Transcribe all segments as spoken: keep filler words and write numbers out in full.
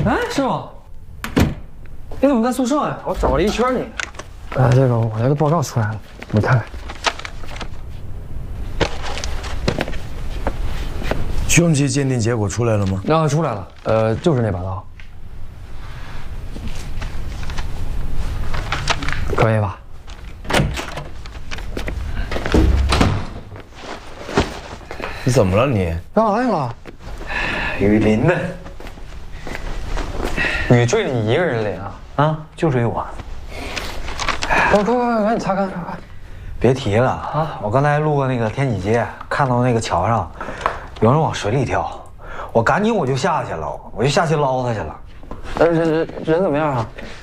哎，师傅，你怎么在宿舍呀？我找了一圈你。呃，这个我那个报告出来了，你看看。 凶器鉴定结果出来了吗？ 啊，出来了。呃，就是那把刀。可以吧？ 你怎么了你？ 干啥去了？雨林的。雨追你一个人淋啊？ 啊，就追我。 快快快，赶紧擦干擦干！ 别提了啊！我刚才路过那个天启街，看到那个桥上有人往水里跳，我赶紧我就下去了，我就下去捞他去了。 呃，人人人怎么样啊？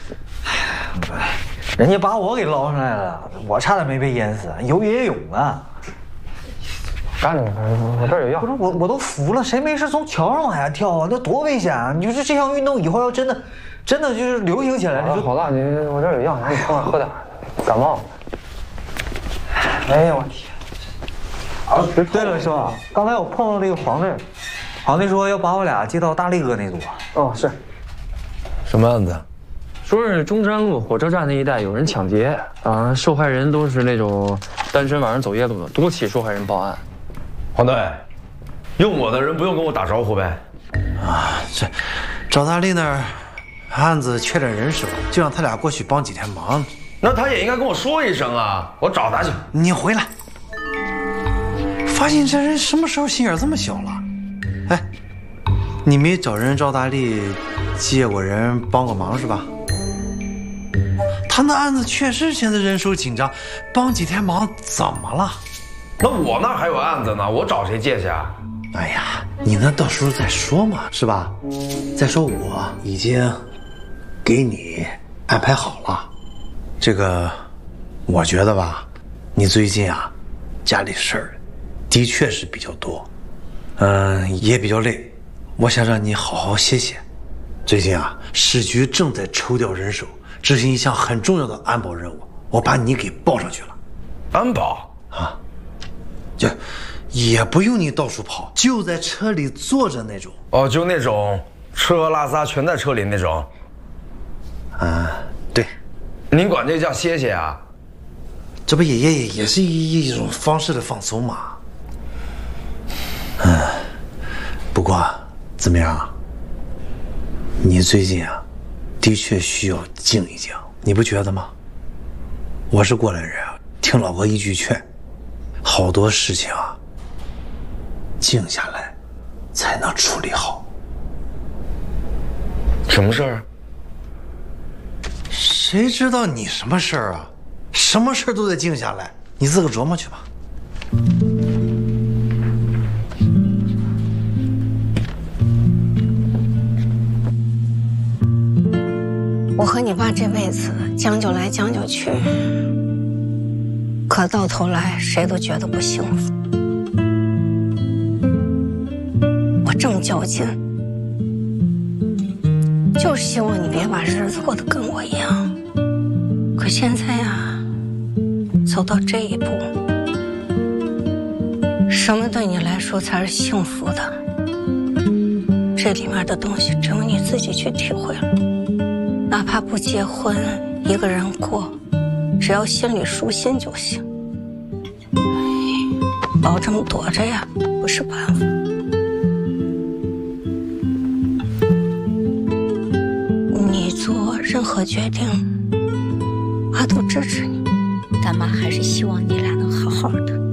人家把我给捞上来了，我差点没被淹死，游野泳啊！ 赶紧，我这儿有药。 不是我，我都服了，谁没事从桥上往下跳啊？那多危险啊！你说这项运动以后要真的，真的就是流行起来了， 好了好了，你我这儿有药，你快喝点，感冒。哎呀，我天！ 啊，对了，师傅，刚才我碰到这个黄队，黄队说要把我俩接到大力哥那组。 哦，是。 什么案子？ 说是中山路火车站那一带有人抢劫啊，受害人都是那种单身晚上走夜路的，多起受害人报案。 黄队，用我的人不用跟我打招呼呗？ 啊，这赵大力那儿案子缺点人手，就让他俩过去帮几天忙。 那他也应该跟我说一声啊，我找他去。 你回来，发现这人什么时候心眼这么小了？哎，你没找人赵大力借过人帮过忙是吧？他那案子确实现在人手紧张，帮几天忙怎么了？ 那我那还有案子呢，我找谁借去啊？ 哎呀，你那到时候再说嘛，是吧？再说我已经给你安排好了。这个，我觉得吧，你最近啊，家里事儿的确是比较多，嗯，也比较累。我想让你好好歇歇。最近啊，市局正在抽调人手，执行一项很重要的安保任务，我把你给报上去了。 安保啊，就也不用你到处跑，就在车里坐着那种。 哦，就那种吃喝拉撒全在车里那种。 啊，对。 您管这叫歇歇啊？ 这不也也也是一一种方式的放松嘛。嗯，不过怎么样？你最近啊，的确需要静一静，你不觉得吗？我是过来人啊，听老哥一句劝，好多事情啊，静下来才能处理好。 什么事儿？ 谁知道你什么事儿啊？什么事儿都得静下来，你自个琢磨去吧。 我和你爸这辈子将就来将就去，可到头来谁都觉得不幸福。我这么较劲，就是希望你别把日子过得跟我一样。可现在呀，走到这一步，什么对你来说才是幸福的？这里面的东西只有你自己去体会了。哪怕不结婚，一个人过，只要心里舒心就行。老这么躲着呀，不是办法。你做任何决定，妈都支持你，但妈还是希望你俩能好好的。